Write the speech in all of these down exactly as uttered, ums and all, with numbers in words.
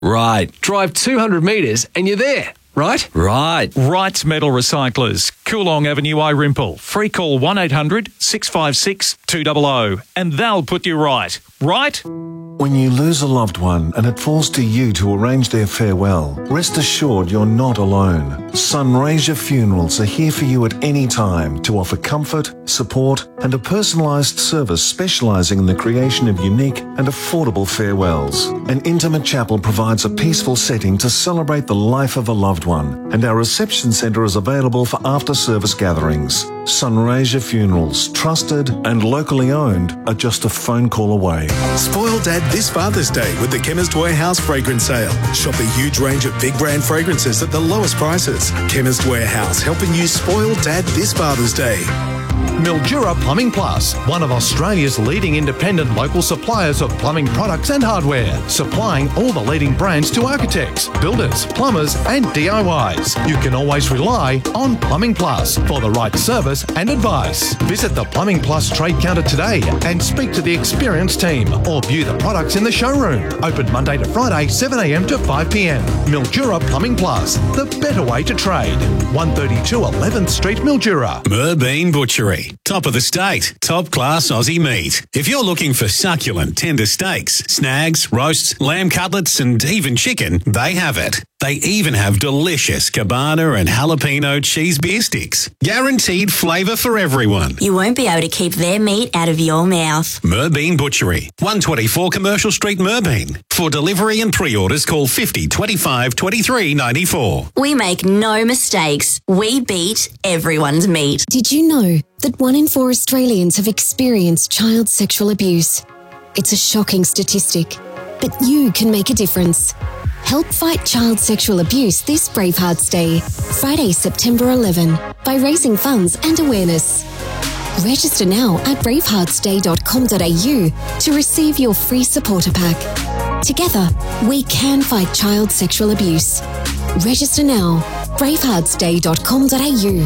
Right. Drive two hundred metres and you're there, right? Right. Wrights Metal Recyclers, Coolong Avenue, Irimple. Free call one eight hundred six five six two hundred and they'll put you right. Right? When you lose a loved one and it falls to you to arrange their farewell, rest assured you're not alone. Sunraysia Funerals are here for you at any time to offer comfort, support and a personalised service specialising in the creation of unique and affordable farewells. An intimate chapel provides a peaceful setting to celebrate the life of a loved one, and our reception centre is available for after-service gatherings. Sunraysia Funerals, trusted and locally owned, are just a phone call away. Spoil Dad this Father's Day with the Chemist Warehouse fragrance sale. Shop a huge range of big brand fragrances at the lowest prices. Chemist Warehouse, helping you spoil Dad this Father's Day. Mildura Plumbing Plus, one of Australia's leading independent local suppliers of plumbing products and hardware, supplying all the leading brands to architects, builders, plumbers and D I Ys. You can always rely on Plumbing Plus for the right service and advice. Visit the Plumbing Plus trade counter today and speak to the experienced team or view the products in the showroom. Open Monday to Friday, seven a m to five p m. Mildura Plumbing Plus, the better way to trade. one thirty-two eleventh Street, Mildura. Merbean Butchery. Top of the state, top class Aussie meat. If you're looking for succulent, tender steaks, snags, roasts, lamb cutlets and even chicken, they have it. They even have delicious cabana and jalapeno cheese beer sticks. Guaranteed flavour for everyone. You won't be able to keep their meat out of your mouth. Merbean Butchery, one twenty-four Commercial Street, Merbean. For delivery and pre-orders, call fifty twenty-five twenty-three ninety-four. We make no mistakes. We beat everyone's meat. Did you know that one in four Australians have experienced child sexual abuse? It's a shocking statistic, but you can make a difference. Help fight child sexual abuse this Bravehearts Day, Friday, September eleventh, by raising funds and awareness. Register now at bravehearts day dot com dot a u to receive your free supporter pack. Together, we can fight child sexual abuse. Register now, bravehearts day dot com dot a u.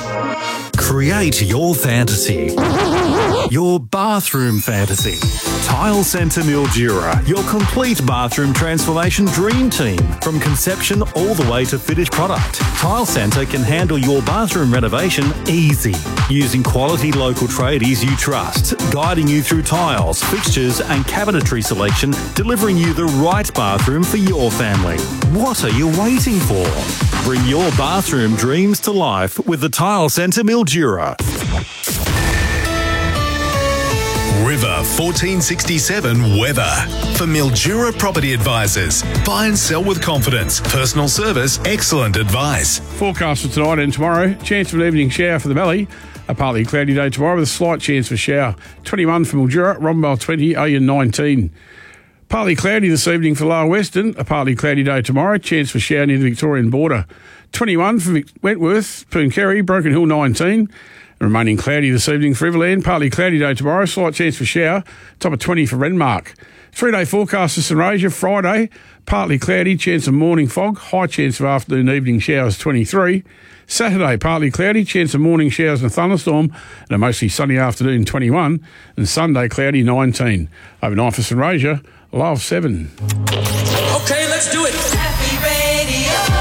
Create your fantasy. Your bathroom fantasy. Tile Centre Mildura, your complete bathroom transformation dream team. From conception all the way to finished product, Tile Centre can handle your bathroom renovation easy. Using quality local tradies you trust, guiding you through tiles, fixtures and cabinetry selection, delivering you the right bathroom for your family. What are you waiting for? Bring your bathroom dreams to life with the Tile Centre Mildura. River fourteen sixty-seven weather. For Mildura Property Advisors. Buy and sell with confidence. Personal service, excellent advice. Forecast for tonight and tomorrow. Chance of an evening shower for the valley. A partly cloudy day tomorrow with a slight chance for shower. twenty-one for Mildura, Rombell twenty, Ayan nineteen. Partly cloudy this evening for Lower Western. A partly cloudy day tomorrow. Chance for shower near the Victorian border. twenty-one for Wentworth, Pooncarie, Broken Hill nineteen. Remaining cloudy this evening for Everland. Partly cloudy day tomorrow. Slight chance for shower. Top of twenty for Renmark. Three-day forecast for Sunraysia. Friday, partly cloudy. Chance of morning fog. High chance of afternoon evening showers twenty-three. Saturday, partly cloudy. Chance of morning showers and a thunderstorm. And a mostly sunny afternoon twenty-one. And Sunday, cloudy nineteen. Overnight for Sunraysia, low of seven. Okay, let's do it. Happy Radio.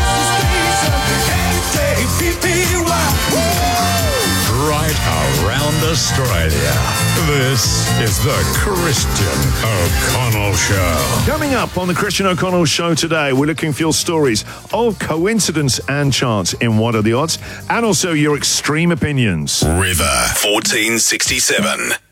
Right around Australia. This is the Christian O'Connell Show. Coming up on the Christian O'Connell Show today, we're looking for your stories of coincidence and chance in What Are the Odds, and also your extreme opinions. River fourteen sixty-seven.